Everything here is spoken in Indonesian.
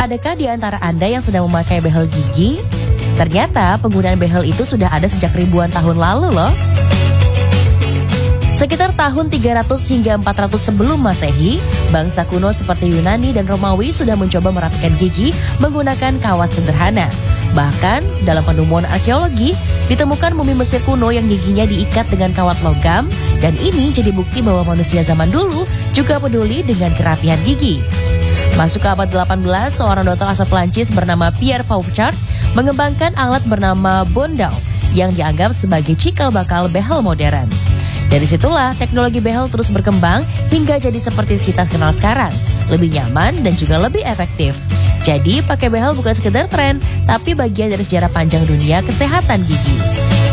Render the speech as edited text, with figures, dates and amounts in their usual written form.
Adakah di antara Anda yang sedang memakai behel gigi? Ternyata penggunaan behel itu sudah ada sejak ribuan tahun lalu loh. Sekitar tahun 300 hingga 400 sebelum Masehi, bangsa kuno seperti Yunani dan Romawi sudah mencoba merapikan gigi menggunakan kawat sederhana. Bahkan dalam penemuan arkeologi, ditemukan mumi Mesir kuno yang giginya diikat dengan kawat logam, dan ini jadi bukti bahwa manusia zaman dulu juga peduli dengan kerapihan gigi. Masuk ke abad 18, seorang dokter asal Prancis bernama Pierre Fauchard mengembangkan alat bernama Bondau yang dianggap sebagai cikal bakal behel modern. Dari situlah teknologi behel terus berkembang hingga jadi seperti kita kenal sekarang, lebih nyaman dan juga lebih efektif. Jadi pakai behel bukan sekedar tren, tapi bagian dari sejarah panjang dunia kesehatan gigi.